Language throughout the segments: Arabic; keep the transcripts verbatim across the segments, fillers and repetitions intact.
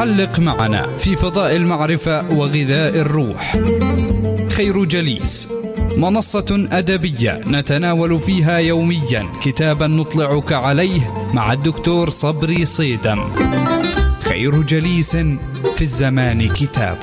حلق معنا في فضاء المعرفة وغذاء الروح. خير جليس، منصة أدبية نتناول فيها يوميا كتابا نطلعك عليه مع الدكتور صبري صيدم. خير جليس في الزمان كتاب.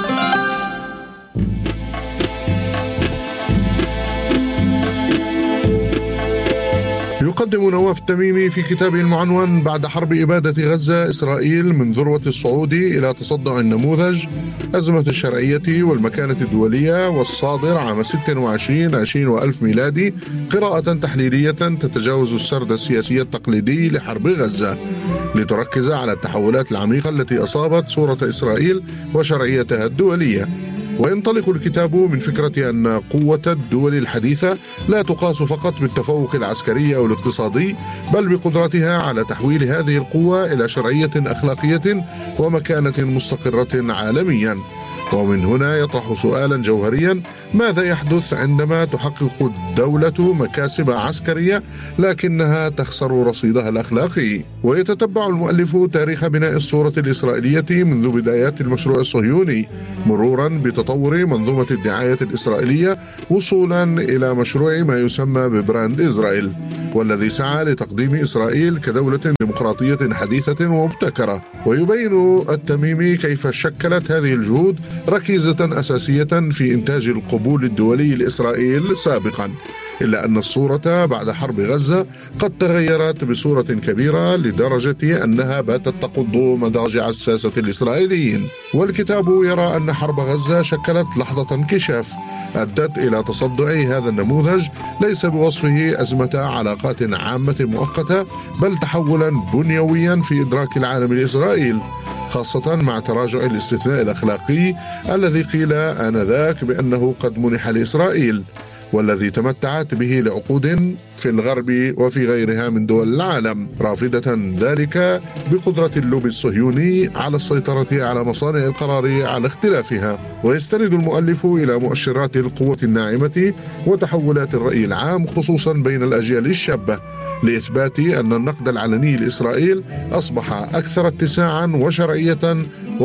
يقدم نواف التميمي في كتابه المعنون بعد حرب إبادة غزة إسرائيل من ذروة الصعود إلى تصدع النموذج أزمة الشرعية والمكانة الدولية والصادر عام ستة وعشرين عشرين وألف ميلادي، قراءة تحليلية تتجاوز السرد السياسي التقليدي لحرب غزة لتركز على التحولات العميقة التي أصابت صورة إسرائيل وشرعيتها الدولية. وينطلق الكتاب من فكرة أن قوة الدول الحديثة لا تقاس فقط بالتفوق العسكري أو الاقتصادي، بل بقدرتها على تحويل هذه القوة إلى شرعية أخلاقية ومكانة مستقرة عالميا. ومن هنا يطرح سؤالا جوهريا: ماذا يحدث عندما تحقق الدولة مكاسب عسكرية لكنها تخسر رصيدها الأخلاقي؟ ويتتبع المؤلف تاريخ بناء الصورة الإسرائيلية منذ بدايات المشروع الصهيوني، مرورا بتطور منظومة الدعاية الإسرائيلية وصولا إلى مشروع ما يسمى ببراند إسرائيل، والذي سعى لتقديم إسرائيل كدولة ديمقراطية حديثة ومبتكرة. ويبين التميمي كيف شكلت هذه الجهود ركيزة أساسية في إنتاج القبول الدولي لإسرائيل سابقا، إلا أن الصورة بعد حرب غزة قد تغيرت بصورة كبيرة لدرجة أنها باتت تقض مضاجع الساسة الإسرائيليين. والكتاب يرى أن حرب غزة شكلت لحظة انكشاف أدت إلى تصدع هذا النموذج، ليس بوصفه أزمة علاقات عامة مؤقتة، بل تحولا بنيويا في إدراك العالم لإسرائيل، خاصة مع تراجع الاستثناء الأخلاقي الذي قيل آنذاك بأنه قد منح لإسرائيل، والذي تمتعت به لعقود في الغرب وفي غيرها من دول العالم، رافضة ذلك بقدرة اللوبي الصهيوني على السيطرة على مصانع القرار على اختلافها. ويستند المؤلف إلى مؤشرات القوة الناعمة وتحولات الرأي العام خصوصا بين الأجيال الشابة، لإثبات أن النقد العلني لإسرائيل أصبح أكثر اتساعا وشرعية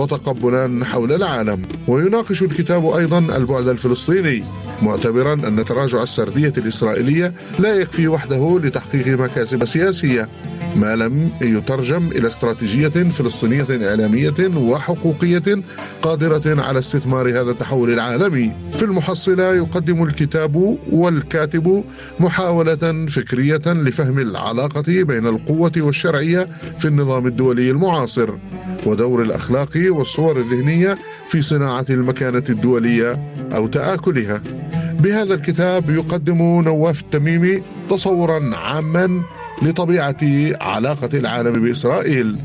وتقبلا حول العالم. ويناقش الكتاب أيضا البعد الفلسطيني، معتبرا أن تراجع السردية الإسرائيلية لا يكفي وحده لتحقيق مكاسب سياسية ما لم يترجم إلى استراتيجية فلسطينية إعلامية وحقوقية قادرة على استثمار هذا التحول العالمي. في المحصلة يقدم الكتاب والكاتب محاولة فكرية لفهم العلاقة بين القوة والشرعية في النظام الدولي المعاصر، ودور الأخلاق والصور الذهنية في صناعة المكانة الدولية أو تآكلها. بهذا الكتاب يقدم نواف التميمي تصورا عاما لطبيعة علاقة العالم بإسرائيل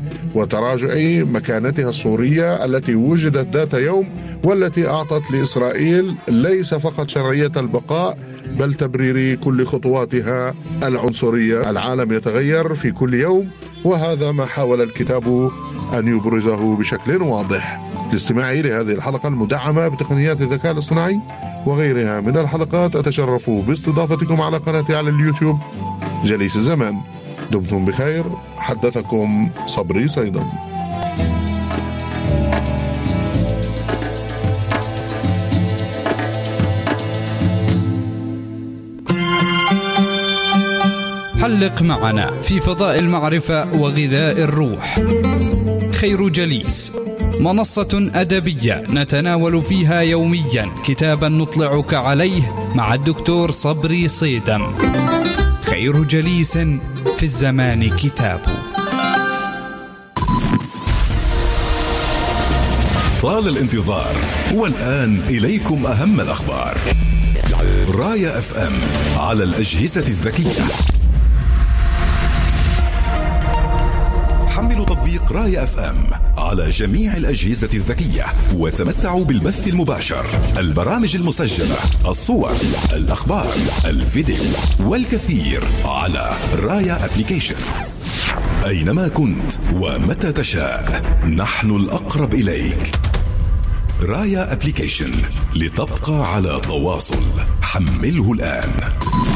وتراجع مكانتها الصورية التي وجدت ذات يوم، والتي أعطت لإسرائيل ليس فقط شرعية البقاء بل تبرير كل خطواتها العنصرية. العالم يتغير في كل يوم، وهذا ما حاول الكتاب أن يبرزه بشكل واضح. للاستماع لهذه الحلقة المدعمة بتقنيات الذكاء الاصطناعي وغيرها من الحلقات، أتشرف باستضافتكم على قناتي على اليوتيوب جليس الزمان. دمتم بخير، حدثكم صبري صيدم. حلق معنا في فضاء المعرفة وغذاء الروح. خير جليس، منصة أدبية نتناول فيها يوميا كتابا نطلعك عليه مع الدكتور صبري صيدم. خير جليس في الزمان كتاب. طال الانتظار، والآن إليكم أهم الأخبار. راية اف ام على الأجهزة الذكية. حملوا تطبيق راية اف ام على جميع الأجهزة الذكية وتمتعوا بالبث المباشر، البرامج المسجلة، الصور، الأخبار، الفيديو والكثير على راية أبليكيشن. أينما كنت ومتى تشاء، نحن الأقرب إليك. راية أبليكيشن، لتبقى على تواصل. حمله الآن.